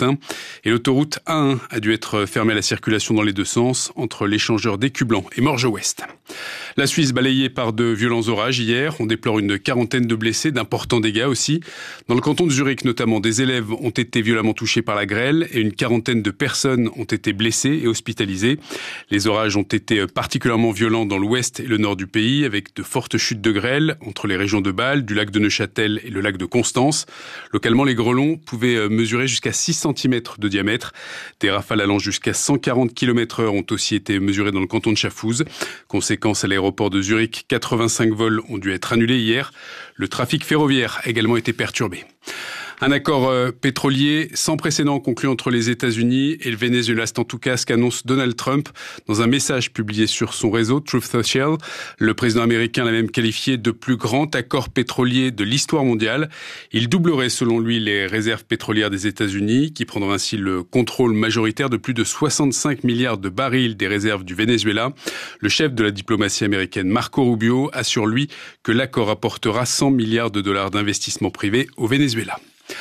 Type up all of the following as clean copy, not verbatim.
matin. Et l'autoroute A1 a dû être fermée à la circulation dans les deux sens entre l'échangeur d'Écublanc et Morges-Ouest. La Suisse balayée par de violents orages hier. On déplore une quarantaine de blessés, d'importants dégâts aussi. Dans le canton de Zurich notamment, des élèves ont été violemment touchés par la grêle et une quarantaine de personnes ont été blessées et hospitalisées. Les orages ont été particulièrement violents dans l'ouest et le nord du pays, avec de fortes chutes de grêle entre les régions de Bâle, du lac de Neuchâtel et le lac de Constance. Localement, les grêlons pouvaient mesurer jusqu'à 6 cm de diamètre. Des rafales allant jusqu'à 140 km/h ont aussi été mesurées dans le canton de Schaffhouse. Conséquence, à l'aéroport de Zurich, 85 vols ont dû être annulés hier. Le trafic ferroviaire a également été perturbé. Un accord pétrolier sans précédent conclu entre les États-Unis et le Venezuela. C'est en tout cas ce qu'annonce Donald Trump dans un message publié sur son réseau Truth Social. Le président américain l'a même qualifié de plus grand accord pétrolier de l'histoire mondiale. Il doublerait selon lui les réserves pétrolières des États-Unis, qui prendront ainsi le contrôle majoritaire de plus de 65 milliards de barils des réserves du Venezuela. Le chef de la diplomatie américaine, Marco Rubio, assure lui que l'accord apportera 100 milliards de dollars d'investissement privé au Venezuela.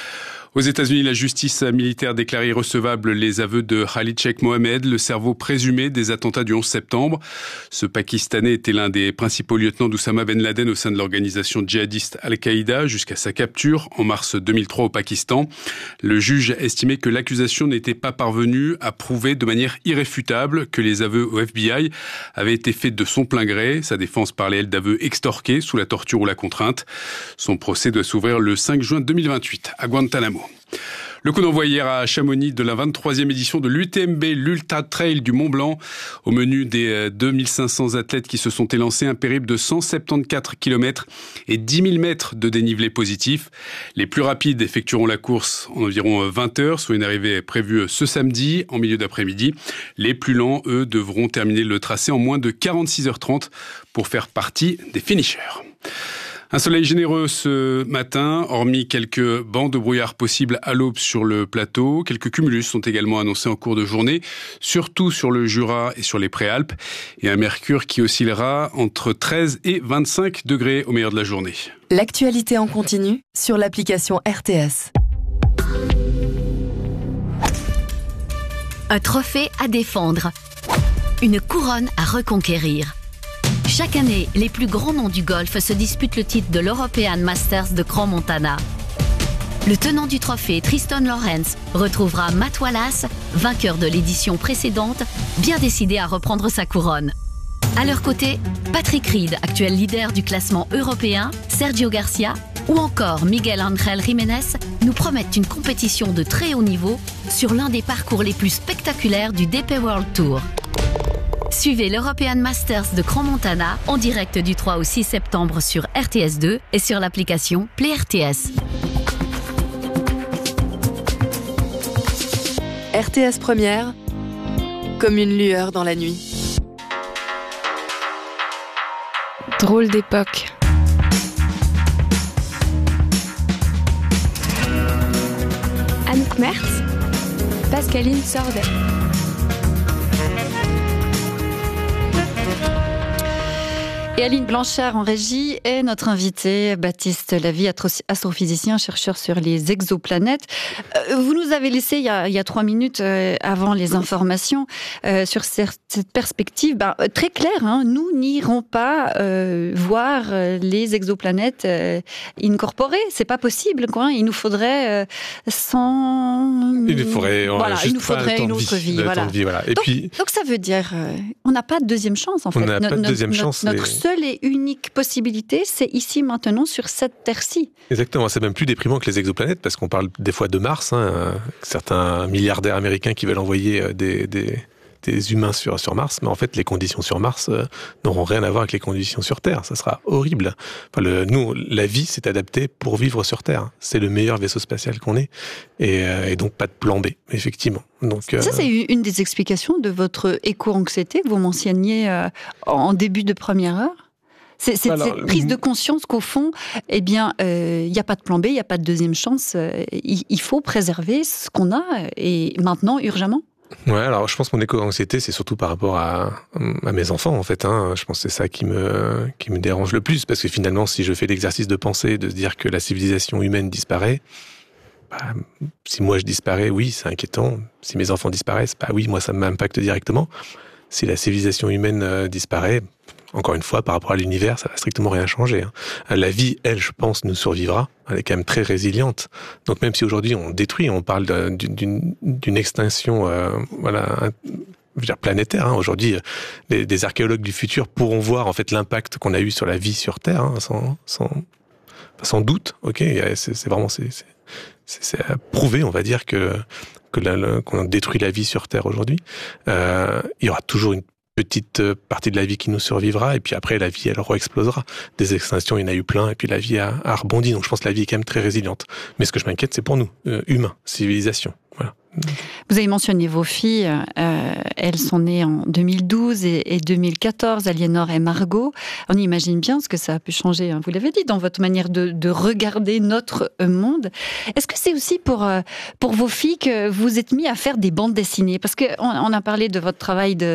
Aux États-Unis, la justice militaire déclare irrecevable les aveux de Khalid Sheikh Mohammed, le cerveau présumé des attentats du 11 septembre. Ce Pakistanais était l'un des principaux lieutenants d'Oussama Ben Laden au sein de l'organisation djihadiste Al-Qaïda jusqu'à sa capture en mars 2003 au Pakistan. Le juge a estimé que l'accusation n'était pas parvenue à prouver de manière irréfutable que les aveux au FBI avaient été faits de son plein gré. Sa défense parlait, elle, d'aveux extorqués sous la torture ou la contrainte. Son procès doit s'ouvrir le 5 juin 2028 à Guantanamo. Le coup d'envoi hier à Chamonix de la 23e édition de l'UTMB, l'Ultra Trail du Mont-Blanc. Au menu des 2500 athlètes qui se sont élancés, un périple de 174 km et 10 000 mètres de dénivelé positif. Les plus rapides effectueront la course en environ 20 heures, soit une arrivée prévue ce samedi en milieu d'après-midi. Les plus lents, eux, devront terminer le tracé en moins de 46h30 pour faire partie des finishers. Un soleil généreux ce matin, hormis quelques bancs de brouillard possibles à l'aube sur le plateau. Quelques cumulus sont également annoncés en cours de journée, surtout sur le Jura et sur les Préalpes. Et un mercure qui oscillera entre 13 et 25 degrés au meilleur de la journée. L'actualité en continu sur l'application RTS. Un trophée à défendre. Une couronne à reconquérir. Chaque année, les plus grands noms du golf se disputent le titre de l'European Masters de Crans-Montana. Le tenant du trophée, Tristan Lawrence, retrouvera Matt Wallace, vainqueur de l'édition précédente, bien décidé à reprendre sa couronne. À leur côté, Patrick Reed, actuel leader du classement européen, Sergio Garcia ou encore Miguel Ángel Jiménez nous promettent une compétition de très haut niveau sur l'un des parcours les plus spectaculaires du DP World Tour. Suivez l'European Masters de Crans-Montana en direct du 3 au 6 septembre sur RTS2 et sur l'application Play RTS. RTS Première, comme une lueur dans la nuit. Drôle d'époque. Anouk Mertz, Pascaline Sordet. Et Aline Blanchard en régie est notre invité, Baptiste Lavie, astrophysicien, chercheur sur les exoplanètes. Vous nous avez laissé il y a 3 minutes avant les informations sur cette perspective très claire. Hein, nous n'irons pas voir les exoplanètes incorporées. C'est pas possible, quoi. Il nous faudrait il nous faudrait une autre vie. Voilà. Et donc ça veut dire on n'a pas de deuxième chance en fait. On n'a pas de deuxième chance. Notre seule et unique possibilité, c'est ici maintenant sur cette Terre-ci. Exactement, c'est même plus déprimant que les exoplanètes parce qu'on parle des fois de Mars, certains milliardaires américains qui veulent envoyer des humains sur Mars, mais en fait les conditions sur Mars n'auront rien à voir avec les conditions sur Terre, ça sera horrible. Nous, la vie s'est adaptée pour vivre sur Terre, c'est le meilleur vaisseau spatial qu'on ait, et donc pas de plan B, effectivement. Donc, ça, c'est une des explications de votre éco-anxiété que vous mentionniez en début de première heure. C'est cette prise de conscience qu'au fond, il n'y a pas de plan B, il n'y a pas de deuxième chance. Il faut préserver ce qu'on a, et maintenant, urgemment. Ouais, alors je pense que mon éco-anxiété, c'est surtout par rapport à mes enfants, en fait. Je pense que c'est ça qui me dérange le plus, parce que finalement, si je fais l'exercice de pensée, de se dire que la civilisation humaine disparaît, si moi je disparais, oui, c'est inquiétant. Si mes enfants disparaissent, oui, moi ça m'impacte directement. Si la civilisation humaine disparaît, encore une fois, par rapport à l'univers, ça va strictement rien changer. La vie, elle, je pense, nous survivra. Elle est quand même très résiliente. Donc même si aujourd'hui on détruit, on parle d'une extinction, je veux dire planétaire. Aujourd'hui, des archéologues du futur pourront voir en fait l'impact qu'on a eu sur la vie sur Terre, sans doute. Ok, c'est vraiment c'est prouvé, on va dire qu'on détruit la vie sur Terre aujourd'hui. Il y aura toujours une petite partie de la vie qui nous survivra, et puis après la vie elle re-explosera. Des extinctions, il y en a eu plein, et puis la vie a rebondi. Donc je pense que la vie est quand même très résiliente. Mais ce que je m'inquiète, c'est pour nous, humains, civilisation. Voilà. Vous avez mentionné vos filles, elles sont nées en 2012 et 2014, Aliénor et Margot. On imagine bien ce que ça a pu changer, vous l'avez dit, dans votre manière de regarder notre monde. Est-ce que c'est aussi pour vos filles que vous êtes mis à faire des bandes dessinées? Parce qu'on a parlé de votre travail de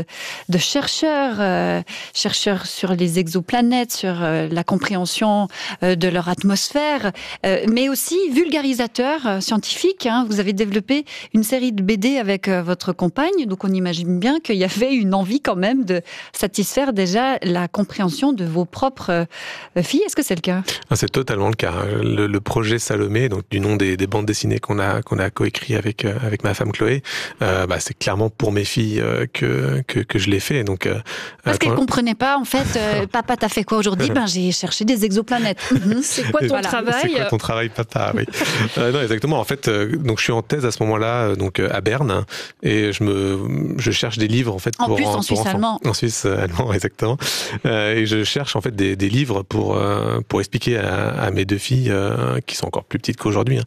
chercheur sur les exoplanètes, sur la compréhension de leur atmosphère, mais aussi vulgarisateur scientifique. Vous avez développé une série de BD avec votre compagne, donc on imagine bien qu'il y avait une envie quand même de satisfaire déjà la compréhension de vos propres filles. Est-ce que c'est le cas? C'est totalement le cas. Le projet Salomé, donc du nom des bandes dessinées qu'on a coécrit avec ma femme Chloé, c'est clairement pour mes filles que je l'ai fait. Donc parce qu'elles comprenaient pas en fait. Papa, t'as fait quoi aujourd'hui? J'ai cherché des exoplanètes. C'est quoi ton travail? C'est quoi ton travail, papa? Oui. Non, exactement. En fait, donc je suis en thèse à ce moment-là, donc à Berne, et je cherche des livres en fait en Suisse allemand. En Suisse allemand, exactement. Et je cherche en fait des livres pour expliquer à mes deux filles qui sont encore plus petites qu'aujourd'hui.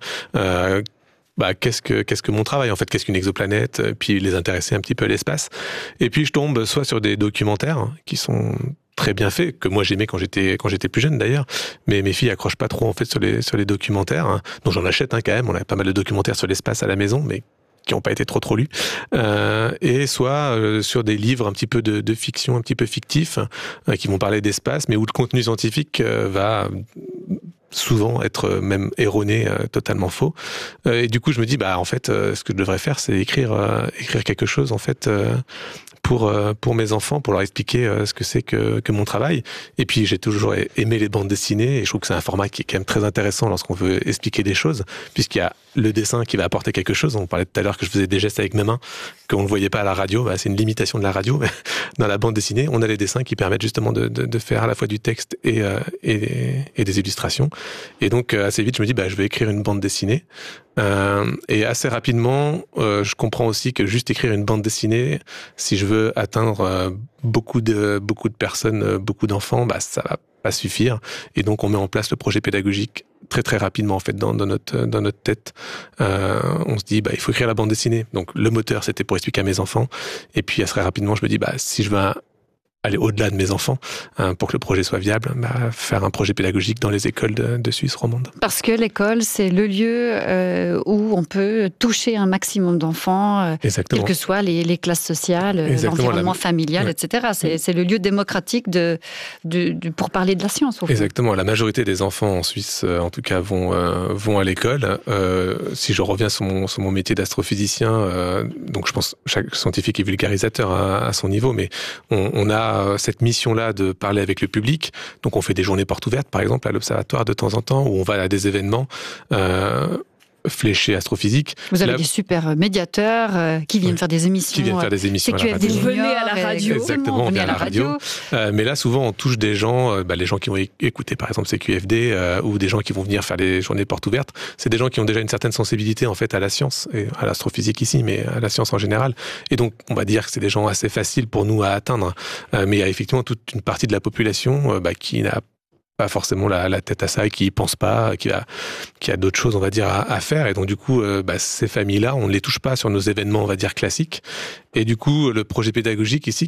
Qu'est-ce que mon travail en fait, qu'est-ce qu'une exoplanète, puis les intéresser un petit peu à l'espace. Et puis je tombe soit sur des documentaires qui sont très bien faits, que moi j'aimais quand j'étais plus jeune d'ailleurs, mais mes filles accrochent pas trop en fait sur les documentaires, donc j'en achète quand même. On a pas mal de documentaires sur l'espace à la maison, mais qui n'ont pas été trop lus, et soit sur des livres un petit peu de fiction, un petit peu fictifs, qui vont parler d'espace, mais où le contenu scientifique va souvent être même erroné, totalement faux. Et du coup, je me dis, en fait, ce que je devrais faire, c'est écrire quelque chose, en fait, pour mes enfants, pour leur expliquer ce que c'est que mon travail. Et puis, j'ai toujours aimé les bandes dessinées, et je trouve que c'est un format qui est quand même très intéressant lorsqu'on veut expliquer des choses, puisqu'il y a le dessin qui va apporter quelque chose. On parlait tout à l'heure que je faisais des gestes avec mes mains, qu'on ne voyait pas à la radio. C'est une limitation de la radio. Dans la bande dessinée, on a les dessins qui permettent justement de faire à la fois du texte et des illustrations. Et donc, assez vite, je me dis, je vais écrire une bande dessinée. Et assez rapidement, je comprends aussi que juste écrire une bande dessinée, si je veux atteindre beaucoup de personnes, beaucoup d'enfants, ça va pas suffire. Et donc, on met en place le projet pédagogique très très rapidement en fait dans notre tête. On se dit il faut écrire la bande dessinée. Donc le moteur c'était pour expliquer à mes enfants. Et puis assez rapidement je me dis si je veux aller au-delà de mes enfants, pour que le projet soit viable, faire un projet pédagogique dans les écoles de Suisse romande. Parce que l'école, c'est le lieu où on peut toucher un maximum d'enfants, quelles que soient les classes sociales, l'environnement familial, etc. C'est le lieu démocratique pour parler de la science. Au fond. Exactement. La majorité des enfants en Suisse, en tout cas, vont à l'école. Si je reviens sur mon métier d'astrophysicien, donc je pense que chaque scientifique est vulgarisateur à son niveau, mais on a cette mission-là de parler avec le public. Donc on fait des journées portes ouvertes, par exemple, à l'Observatoire de temps en temps, où on va à des événements fléchés astrophysique. Vous avez des super médiateurs qui viennent faire des émissions. Qui viennent faire des émissions à la radio. Vous venez à la radio. Exactement, on vient à la radio. Mais là, souvent, on touche des gens, les gens qui vont écouter, par exemple, CQFD, ou des gens qui vont venir faire des journées portes ouvertes. C'est des gens qui ont déjà une certaine sensibilité, en fait, à la science, et à l'astrophysique ici, mais à la science en général. Et donc, on va dire que c'est des gens assez faciles pour nous à atteindre. Mais il y a effectivement toute une partie de la population qui n'a pas forcément la tête à ça, et qui y pense pas, qui a d'autres choses, on va dire, à faire. Et donc, du coup, ces familles-là, on ne les touche pas sur nos événements, on va dire, classiques. Et du coup, le projet pédagogique ici,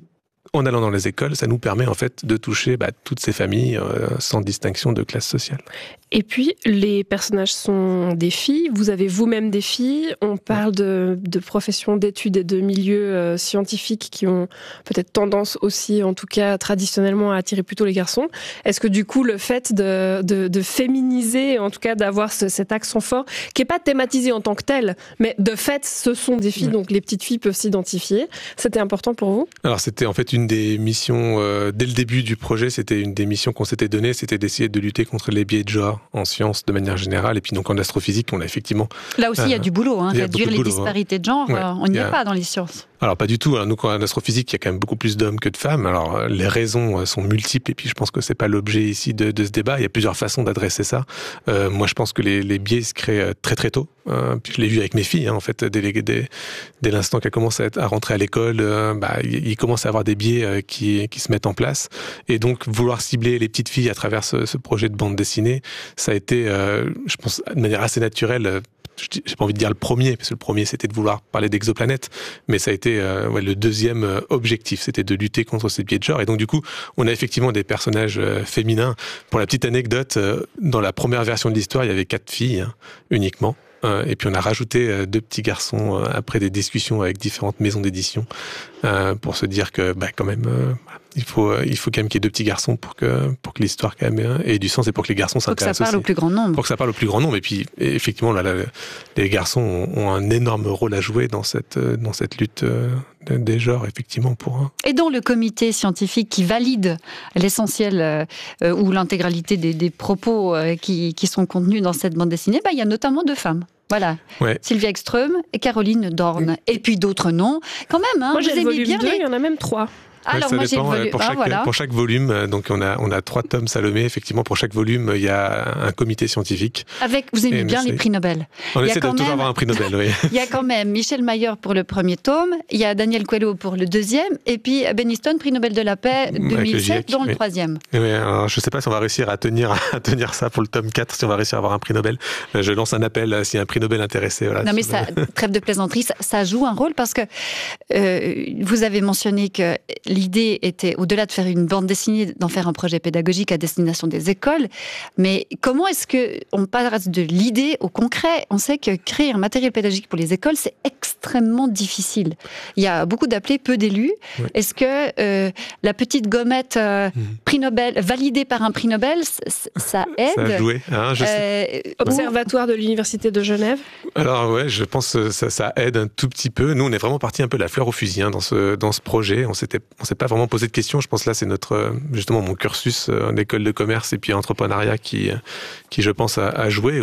en allant dans les écoles, ça nous permet en fait de toucher toutes ces familles sans distinction de classe sociale. Et puis, les personnages sont des filles, vous avez vous-même des filles, on parle de professions d'études et de milieux scientifiques qui ont peut-être tendance aussi, en tout cas traditionnellement, à attirer plutôt les garçons. Est-ce que du coup, le fait de féminiser, en tout cas d'avoir cet accent fort, qui n'est pas thématisé en tant que tel, mais de fait, ce sont des filles, donc les petites filles peuvent s'identifier, c'était important pour vous ? Alors c'était en fait une des missions, dès le début du projet, c'était une des missions qu'on s'était données, c'était d'essayer de lutter contre les biais de genre en sciences de manière générale, et puis donc en astrophysique, on a effectivement... Là aussi, il y a du boulot, réduire les disparités de genre, on n'y est pas dans les sciences. Alors pas du tout, nous en astrophysique, il y a quand même beaucoup plus d'hommes que de femmes, alors les raisons sont multiples, et puis je pense que c'est pas l'objet ici de ce débat, il y a plusieurs façons d'adresser ça. Moi je pense que les biais se créent très très tôt, puis je l'ai vu avec mes filles, en fait, dès l'instant qu'elles commencent à rentrer à l'école, il commence à avoir des biais qui se mettent en place, et donc vouloir cibler les petites filles à travers ce projet de bande dessinée, ça a été, je pense, de manière assez naturelle. J'ai pas envie de dire le premier, parce que le premier c'était de vouloir parler d'exoplanètes, mais ça a été le deuxième objectif, c'était de lutter contre ces biais de genre. Et donc du coup, on a effectivement des personnages féminins. Pour la petite anecdote, dans la première version de l'histoire, il y avait 4 filles uniquement. Et puis on a rajouté 2 petits garçons après des discussions avec différentes maisons d'édition pour se dire que quand même il faut quand même qu'il y ait 2 petits garçons pour que l'histoire quand même ait du sens et pour que les garçons s'intéressent aussi. Pour que ça parle au plus grand nombre. Pour que ça parle au plus grand nombre. Et puis effectivement les garçons ont un énorme rôle à jouer dans cette lutte des genres, effectivement. Et donc le comité scientifique qui valide l'essentiel ou l'intégralité des propos qui sont contenus dans cette bande dessinée, il y a notamment 2 femmes. Voilà, ouais. Sylvia Ekström et Caroline Dorn. Et puis d'autres noms, quand même. Moi j'ai le volume 2, il y en a même 3. Alors, moi, dépend, pour chaque volume, donc on a 3 tomes Salomé, effectivement, pour chaque volume, il y a un comité scientifique. Vous aimez bien les prix Nobel. On essaie de toujours avoir un prix Nobel, oui. Il y a quand même Michel Mayor pour le premier tome, il y a Daniel Coelho pour le deuxième, et puis Ben Easton, prix Nobel de la paix 2007, dans le troisième. Oui, alors, je ne sais pas si on va réussir à tenir ça pour le tome 4, si on va réussir à avoir un prix Nobel. Je lance un appel s'il y a un prix Nobel intéressé. Voilà, non, mais ça, trêve de plaisanterie, ça joue un rôle parce que vous avez mentionné que l'idée était, au-delà de faire une bande dessinée, d'en faire un projet pédagogique à destination des écoles. Mais comment est-ce qu'on passe de l'idée au concret ? On sait que créer un matériel pédagogique pour les écoles, c'est extrêmement difficile. Il y a beaucoup d'appelés, peu d'élus. Oui. Est-ce que la petite gommette prix Nobel, validée par un prix Nobel, ça aide ? Ça a joué, Observatoire de l'Université de Genève. Alors ouais, je pense que ça aide un tout petit peu. Nous, on est vraiment parti un peu de la fleur au fusil dans ce projet. On s'est pas vraiment posé de questions. Je pense là, c'est justement mon cursus en école de commerce et puis entrepreneuriat qui je pense a joué.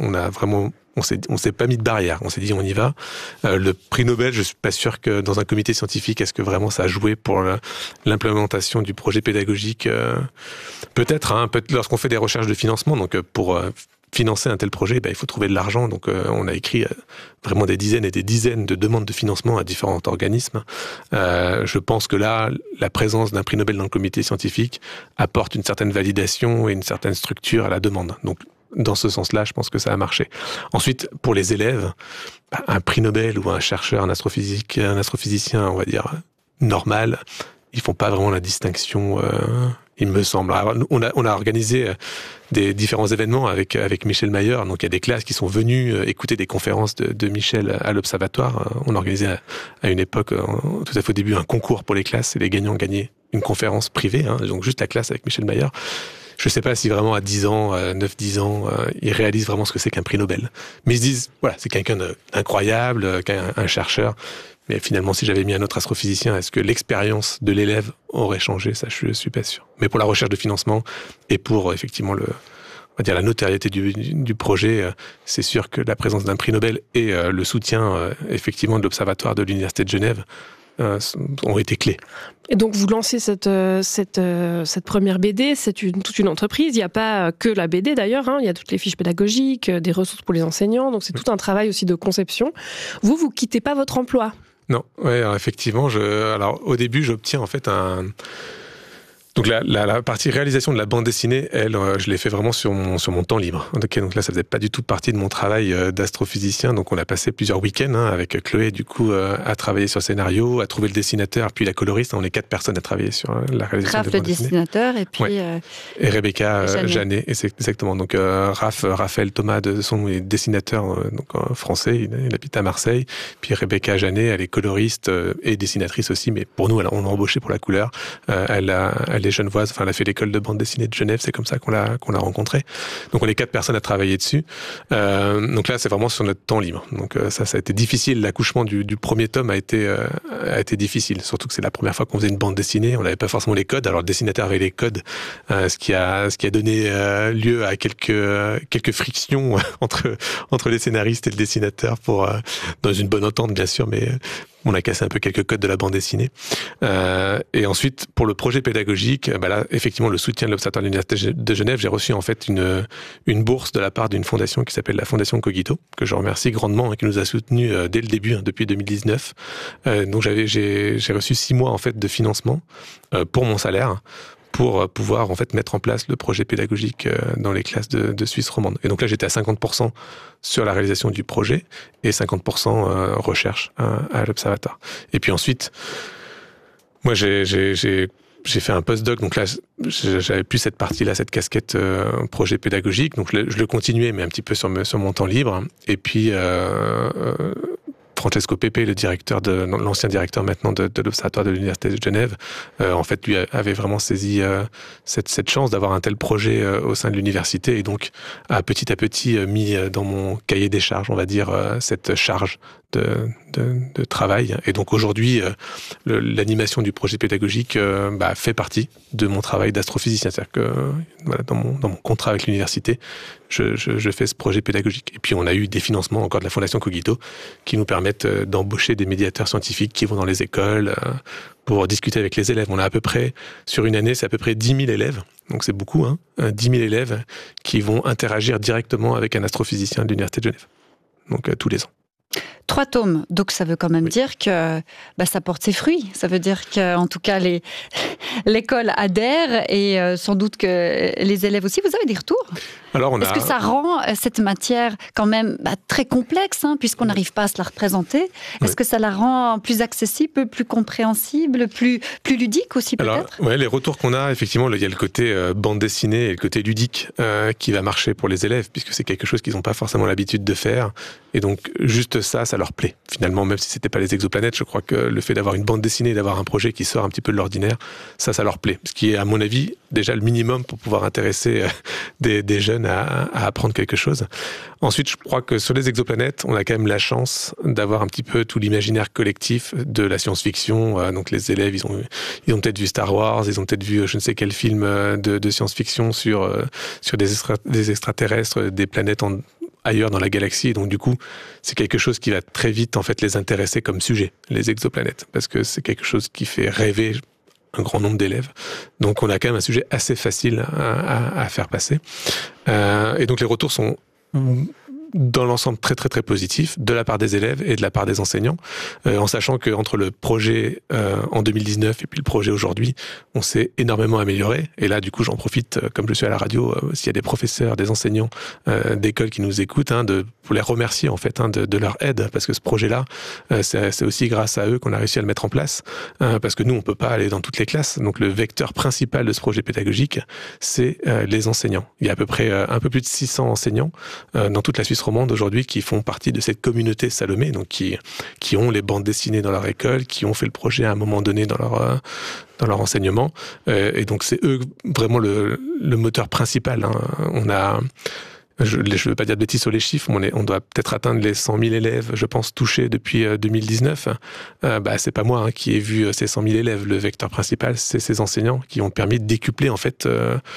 On s'est pas mis de barrière. On s'est dit on y va. Le prix Nobel, je suis pas sûr que dans un comité scientifique, est-ce que vraiment ça a joué pour l'implémentation du projet pédagogique. Peut-être lorsqu'on fait des recherches de financement. Donc pour financer un tel projet, il faut trouver de l'argent. Donc, on a écrit vraiment des dizaines et des dizaines de demandes de financement à différents organismes. Je pense que là, la présence d'un prix Nobel dans le comité scientifique apporte une certaine validation et une certaine structure à la demande. Donc, dans ce sens-là, je pense que ça a marché. Ensuite, pour les élèves, un prix Nobel ou un chercheur, un astrophysicien, on va dire, normal, ils font pas vraiment la distinction, il me semble. Alors, on a organisé des différents événements avec Michel Mayor. Donc, il y a des classes qui sont venues écouter des conférences de Michel à l'Observatoire. On organisait à une époque, tout à fait au début, un concours pour les classes et les gagnants gagnaient une conférence privée, donc juste la classe avec Michel Mayor. Je ne sais pas si vraiment à 10 ans, 9-10 ans, ils réalisent vraiment ce que c'est qu'un prix Nobel. Mais ils se disent, voilà, c'est quelqu'un d'incroyable, un chercheur. Mais finalement, si j'avais mis un autre astrophysicien, est-ce que l'expérience de l'élève aurait changé ? Ça, je suis pas sûr. Mais pour la recherche de financement et pour effectivement la notoriété du projet, c'est sûr que la présence d'un prix Nobel et le soutien effectivement de l'Observatoire de l'Université de Genève ont été clés. Et donc vous lancez cette première BD, c'est toute une entreprise. Il n'y a pas que la BD d'ailleurs, il y a toutes les fiches pédagogiques, des ressources pour les enseignants, donc c'est tout un travail aussi de conception. Vous quittez pas votre emploi ? Non, ouais, alors effectivement, au début, j'obtiens en fait Donc la partie réalisation de la bande dessinée, elle, je l'ai fait vraiment sur mon temps libre. Okay, donc là, ça faisait pas du tout partie de mon travail d'astrophysicien. Donc on a passé plusieurs week-ends avec Chloé, du coup, à travailler sur le scénario, à trouver le dessinateur, puis la coloriste. On est 4 personnes à travailler sur la réalisation de la bande dessinée. le dessinateur, et puis... Et Rebecca Janet, et c'est exactement. Donc Raphaël Thomas de son est dessinateur français, il habite à Marseille. Puis Rebecca Janet, elle est coloriste et dessinatrice aussi, mais pour nous, on l'a embauchée pour la couleur. Elle est genevoise, enfin elle a fait l'école de bande dessinée de Genève, c'est comme ça qu'on l'a rencontrée. Donc on est 4 personnes à travailler dessus. Donc là, c'est vraiment sur notre temps libre. Donc ça a été difficile. L'accouchement du premier tome a été difficile, surtout que c'est la première fois qu'on faisait une bande dessinée. On n'avait pas forcément les codes. Alors le dessinateur avait les codes, ce qui a donné lieu à quelques frictions entre les scénaristes et le dessinateur dans une bonne entente bien sûr, mais on a cassé un peu quelques codes de la bande dessinée. Et ensuite, pour le projet pédagogique, là, effectivement, le soutien de l'Observatoire de l'Université de Genève, j'ai reçu en fait une bourse de la part d'une fondation qui s'appelle la Fondation Cogito, que je remercie grandement et qui nous a soutenus dès le début, depuis 2019. Donc j'ai reçu 6 mois en fait de financement pour mon salaire, pour pouvoir en fait mettre en place le projet pédagogique dans les classes de Suisse romande. Et donc là, j'étais à 50% sur la réalisation du projet et 50% recherche à l'Observatoire. Et puis ensuite, moi, j'ai fait un postdoc, donc là, j'avais plus cette partie-là, cette casquette projet pédagogique, donc je le continuais, mais un petit peu sur mon temps libre. Et puis Francesco Pepe, l'ancien directeur maintenant de l'Observatoire de l'Université de Genève, en fait, lui avait vraiment saisi cette chance d'avoir un tel projet au sein de l'université et donc a petit à petit mis dans mon cahier des charges, on va dire, cette charge de travail. Et donc aujourd'hui, l'animation du projet pédagogique fait partie de mon travail d'astrophysicien. C'est-à-dire que dans mon contrat avec l'université, je fais ce projet pédagogique. Et puis on a eu des financements encore de la Fondation Cogito qui nous permettent d'embaucher des médiateurs scientifiques qui vont dans les écoles pour discuter avec les élèves. On a à peu près, sur une année, c'est à peu près 10 000 élèves. Donc c'est beaucoup, 10 000 élèves qui vont interagir directement avec un astrophysicien de l'Université de Genève. Donc tous les ans. 3 tomes, donc ça veut quand même dire que ça porte ses fruits. Ça veut dire qu'en tout cas, l'école adhère et sans doute que les élèves aussi. Vous avez des retours ? Alors Est-ce que ça rend cette matière quand même très complexe, puisqu'on n'arrive pas à se la représenter ? Est-ce que ça la rend plus accessible, plus compréhensible, plus ludique aussi peut-être ? Les retours qu'on a, effectivement, il y a le côté bande dessinée et le côté ludique qui va marcher pour les élèves, puisque c'est quelque chose qu'ils n'ont pas forcément l'habitude de faire. Et donc, juste ça leur plaît. Finalement, même si c'était pas les exoplanètes, je crois que le fait d'avoir une bande dessinée, d'avoir un projet qui sort un petit peu de l'ordinaire, ça leur plaît. Ce qui est, à mon avis, déjà le minimum pour pouvoir intéresser des jeunes à apprendre quelque chose. Ensuite, je crois que sur les exoplanètes, on a quand même la chance d'avoir un petit peu tout l'imaginaire collectif de la science-fiction. Donc les élèves, ils ont peut-être vu Star Wars, ils ont peut-être vu je ne sais quel film de science-fiction sur des extraterrestres, des planètes ailleurs dans la galaxie, et donc du coup c'est quelque chose qui va très vite en fait les intéresser comme sujet, les exoplanètes, parce que c'est quelque chose qui fait rêver un grand nombre d'élèves, donc on a quand même un sujet assez facile à faire passer, et donc les retours sont dans l'ensemble très très très positif de la part des élèves et de la part des enseignants, en sachant que entre le projet en 2019 et puis le projet aujourd'hui, on s'est énormément amélioré. Et là, du coup, j'en profite, comme je suis à la radio, s'il y a des professeurs, des enseignants d'école qui nous écoutent, pour les remercier en fait de leur aide, parce que ce projet-là, c'est aussi grâce à eux qu'on a réussi à le mettre en place, parce que nous, on peut pas aller dans toutes les classes. Donc, le vecteur principal de ce projet pédagogique, c'est les enseignants. Il y a à peu près un peu plus de 600 enseignants dans toute la Suisse romande aujourd'hui qui font partie de cette communauté Salomé, donc qui ont les bandes dessinées dans leur école, qui ont fait le projet à un moment donné dans leur enseignement, et donc c'est eux vraiment le moteur principal. On a, je ne veux pas dire de bêtises sur les chiffres, mais on doit peut-être atteindre les 100 000 élèves, je pense, touchés depuis 2019. C'est pas moi qui ai vu ces 100 000 élèves. Le vecteur principal, c'est ces enseignants qui ont permis de décupler en fait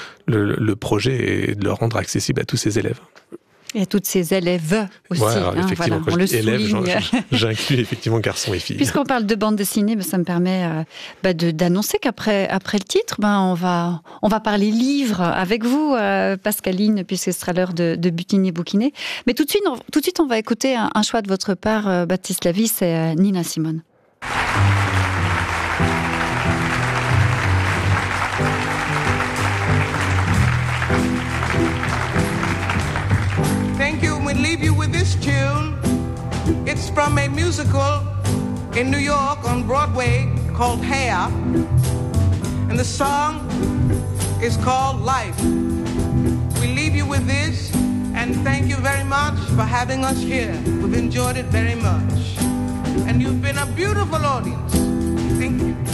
le projet et de le rendre accessible à tous ces élèves. Et toutes ces élèves aussi. Ouais, alors, effectivement, quand je dis élèves, j'inclus effectivement garçons et filles. Puisqu'on parle de bande dessinée, ça me permet d'annoncer qu'après le titre, on va parler livres avec vous, Pascaline, puisque ce sera l'heure de butiner, bouquiner. Mais tout de suite, on va écouter un choix de votre part, Baptiste Lavie, c'est Nina Simone. from a musical in New York on Broadway called Hair, and the song is called Life. We leave you with this, and thank you very much for having us here. We've enjoyed it very much, and you've been a beautiful audience. Thank you.